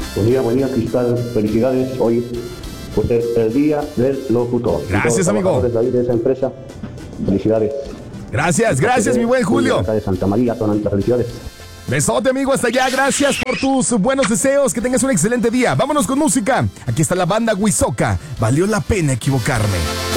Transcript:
Buen día, Cristal. Felicidades hoy por ser el día del locutor. Gracias, amigo. De ahí de esa empresa, felicidades. Gracias, mi buen Julio. Acá de Santa María, Tonanta, felicidades. Besote, amigo, hasta allá. Gracias por tus buenos deseos. Que tengas un excelente día. Vámonos con música. Aquí está la banda Huizoca. Valió la pena equivocarme.